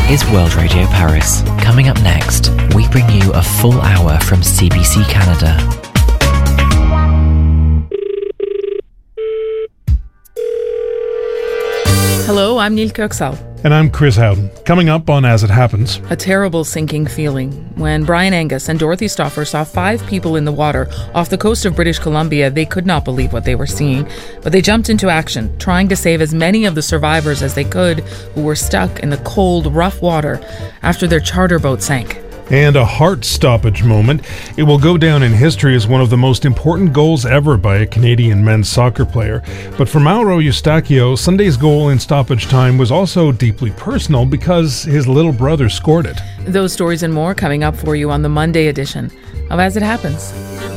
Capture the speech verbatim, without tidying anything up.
is World Radio Paris. Coming up next, we bring you a full hour from C B C Canada. Hello, I'm Neil Kirksall. And I'm Chris Howden. Coming up on As It Happens. A terrible sinking feeling when Brian Angus and Dorothy Stauffer saw five people in the water off the coast of British Columbia. They could not believe what they were seeing, but they jumped into action, trying to save as many of the survivors as they could who were stuck in the cold, rough water after their charter boat sank. And a heart stoppage moment. It will go down in history as one of the most important goals ever by a Canadian men's soccer player. But for Mauro Eustachio, Sunday's goal in stoppage time was also deeply personal because his little brother scored it. Those stories and more coming up for you on the Monday edition of As It Happens.